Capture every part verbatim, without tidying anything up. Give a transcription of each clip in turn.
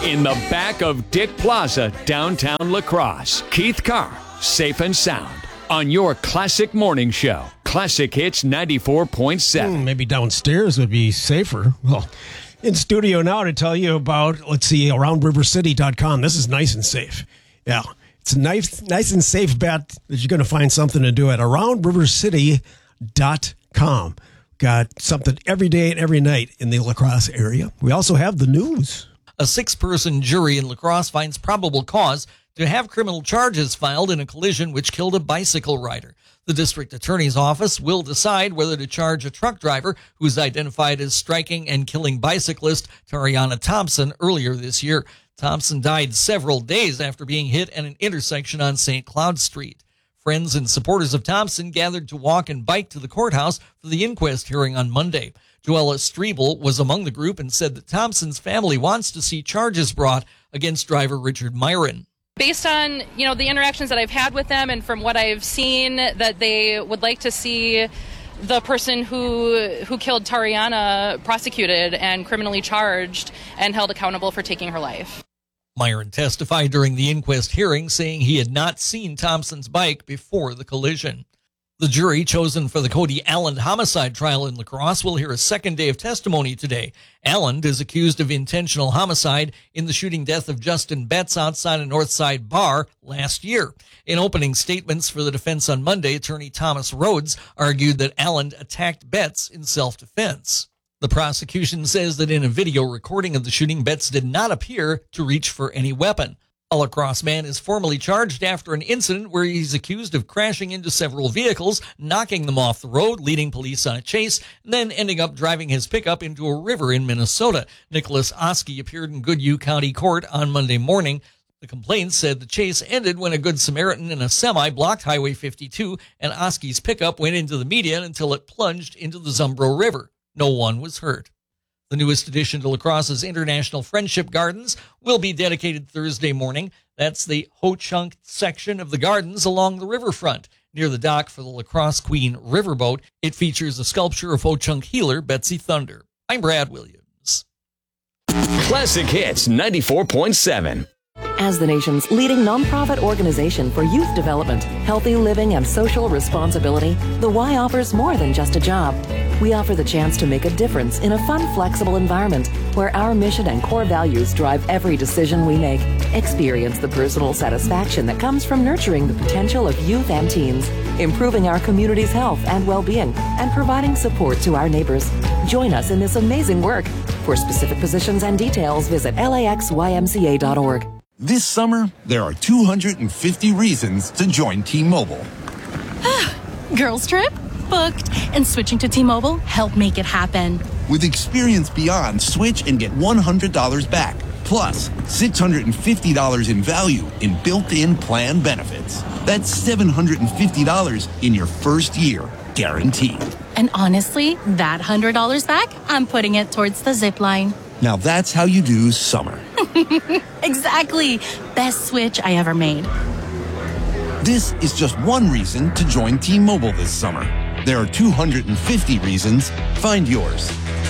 In the back of Dick Plaza, downtown La Crosse, Keith Carr, Safe and Sound, on your classic morning show, Classic Hits ninety-four point seven. Hmm, maybe downstairs would be safer. Well, in studio now to tell you about, let's see, around river city dot com. This is nice and safe. Yeah, it's a nice, nice and safe bet that you're going to find something to do at around river city dot com. Got something every day and every night in the La Crosse area. We also have the news. A six-person jury in La Crosse finds probable cause to have criminal charges filed in a collision which killed a bicycle rider. The district attorney's office will decide whether to charge a truck driver who's identified as striking and killing bicyclist Tariana Thompson earlier this year. Thompson died several days after being hit at an intersection on Saint Cloud Street. Friends and supporters of Thompson gathered to walk and bike to the courthouse for the inquest hearing on Monday. Joella Strebel was among the group and said that Thompson's family wants to see charges brought against driver Richard Myron. Based on, you know, the interactions that I've had with them and from what I've seen, that they would like to see the person who who killed Tariana prosecuted and criminally charged and held accountable for taking her life. Myron testified during the inquest hearing, saying he had not seen Thompson's bike before the collision. The jury chosen for the Cody Allen homicide trial in La Crosse will hear a second day of testimony today. Allen is accused of intentional homicide in the shooting death of Justin Betts outside a Northside bar last year. In opening statements for the defense on Monday, attorney Thomas Rhodes argued that Allen attacked Betts in self-defense. The prosecution says that in a video recording of the shooting, Betts did not appear to reach for any weapon. A La Crosse man is formally charged after an incident where he's accused of crashing into several vehicles, knocking them off the road, leading police on a chase, and then ending up driving his pickup into a river in Minnesota. Nicholas Oskey appeared in Goodhue County Court on Monday morning. The complaint said the chase ended when a Good Samaritan in a semi blocked Highway fifty-two, and Oskey's pickup went into the median until it plunged into the Zumbro River. No one was hurt. The newest addition to La Crosse's International Friendship Gardens will be dedicated Thursday morning. That's the Ho-Chunk section of the gardens along the riverfront near the dock for the La Crosse Queen riverboat. It features a sculpture of Ho-Chunk healer Betsy Thunder. I'm Brad Williams. Classic Hits ninety-four point seven. As the nation's leading nonprofit organization for youth development, healthy living, and social responsibility, the Y offers more than just a job. We offer the chance to make a difference in a fun, flexible environment where our mission and core values drive every decision we make. Experience the personal satisfaction that comes from nurturing the potential of youth and teens, improving our community's health and well-being, and providing support to our neighbors. Join us in this amazing work. For specific positions and details, visit L A X Y M C A dot org. This summer, there are two hundred fifty reasons to join T-Mobile. Girls trip? Booked. And switching to T-Mobile helped make it happen. With Experience Beyond, switch and get one hundred dollars back. Plus, six hundred fifty dollars in value in built-in plan benefits. That's seven hundred fifty dollars in your first year, guaranteed. And honestly, that one hundred dollars back, I'm putting it towards the zip line. Now that's how you do summer. Exactly. Best switch I ever made. This is just one reason to join T-Mobile this summer. There are two hundred fifty reasons. Find yours.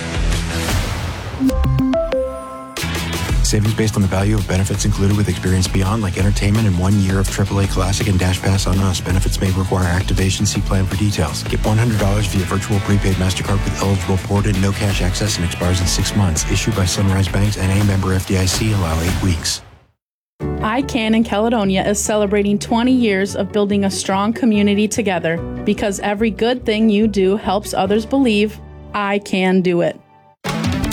Savings based on the value of benefits included with Experience Beyond, like entertainment and one year of triple A Classic and Dash Pass on Us. Benefits may require activation. See plan for details. Get one hundred dollars via virtual prepaid MasterCard with eligible port and no cash access and expires in six months. Issued by Sunrise Banks N A, member F D I C. Allow eight weeks. I CAN in Caledonia is celebrating twenty years of building a strong community together because every good thing you do helps others believe I can do it.